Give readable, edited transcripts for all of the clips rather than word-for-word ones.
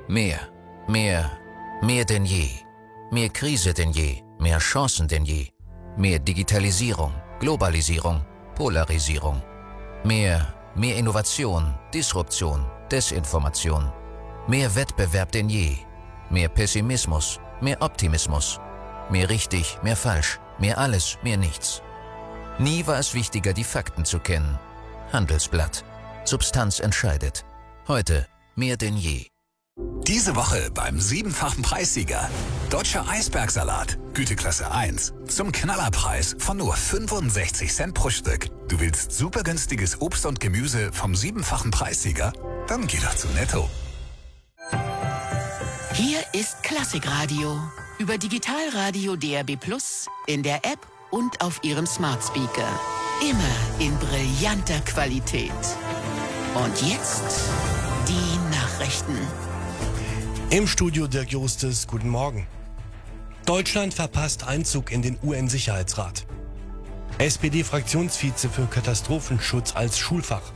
Mehr, mehr, mehr denn je. Mehr Krise denn je, mehr Chancen denn je. Mehr Digitalisierung, Globalisierung, Polarisierung. Mehr Innovation, Disruption, Desinformation. Mehr Wettbewerb denn je. Mehr Pessimismus, mehr Optimismus. Mehr richtig, mehr falsch, mehr alles, mehr nichts. Nie war es wichtiger, die Fakten zu kennen. Handelsblatt. Substanz entscheidet. Heute mehr denn je. Diese Woche beim 7-fachen Preissieger. Deutscher Eisbergsalat, Güteklasse 1. Zum Knallerpreis von nur 65 Cent pro Stück. Du willst super günstiges Obst und Gemüse vom 7-fachen Preissieger? Dann geh doch zu Netto. Hier ist Klassikradio. Über Digitalradio DAB+, in der App und auf Ihrem Smart Speaker. Immer in brillanter Qualität. Und jetzt die Nachrichten. Im Studio Dirk Justes, guten Morgen. Deutschland verpasst Einzug in den UN-Sicherheitsrat. SPD-Fraktionsvize für Katastrophenschutz als Schulfach.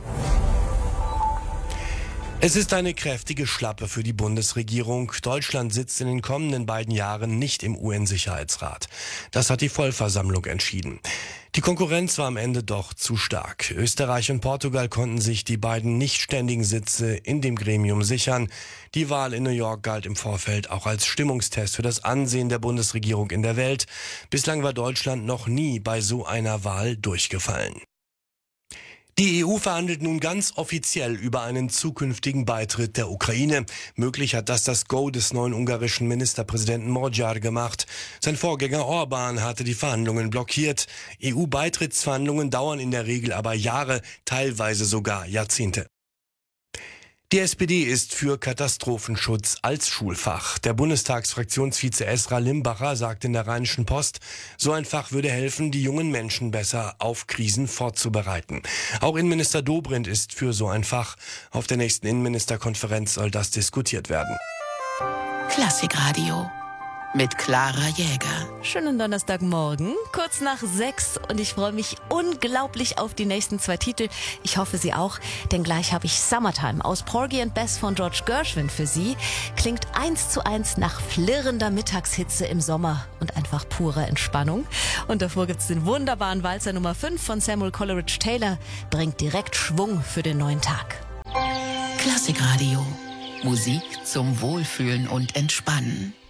Es ist eine kräftige Schlappe für die Bundesregierung. Deutschland sitzt in den kommenden beiden Jahren nicht im UN-Sicherheitsrat. Das hat die Vollversammlung entschieden. Die Konkurrenz war am Ende doch zu stark. Österreich und Portugal konnten sich die beiden nicht ständigen Sitze in dem Gremium sichern. Die Wahl in New York galt im Vorfeld auch als Stimmungstest für das Ansehen der Bundesregierung in der Welt. Bislang war Deutschland noch nie bei so einer Wahl durchgefallen. Die EU verhandelt nun ganz offiziell über einen zukünftigen Beitritt der Ukraine. Möglich hat das Go des neuen ungarischen Ministerpräsidenten Magyar gemacht. Sein Vorgänger Orbán hatte die Verhandlungen blockiert. EU-Beitrittsverhandlungen dauern in der Regel aber Jahre, teilweise sogar Jahrzehnte. Die SPD ist für Katastrophenschutz als Schulfach. Der Bundestagsfraktionsvize Esra Limbacher sagt in der Rheinischen Post, so ein Fach würde helfen, die jungen Menschen besser auf Krisen vorzubereiten. Auch Innenminister Dobrindt ist für so ein Fach. Auf der nächsten Innenministerkonferenz soll das diskutiert werden. Klassikradio mit Clara Jäger. Schönen Donnerstagmorgen, kurz nach 6 und ich freue mich unglaublich auf die nächsten 2 Titel. Ich hoffe, Sie auch, denn gleich habe ich Summertime aus Porgy and Bess von George Gershwin für Sie. Klingt 1:1 nach flirrender Mittagshitze im Sommer und einfach purer Entspannung. Und davor gibt's den wunderbaren Walzer Nummer 5 von Samuel Coleridge Taylor, bringt direkt Schwung für den neuen Tag. Klassikradio. Musik zum Wohlfühlen und Entspannen.